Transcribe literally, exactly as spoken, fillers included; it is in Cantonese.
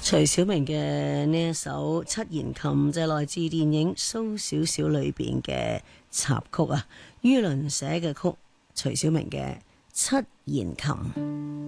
徐小明嘅呢一首七弦琴就係來自電影《蘇小小》裏邊嘅插曲啊，于倫寫嘅曲，徐小明嘅七弦琴。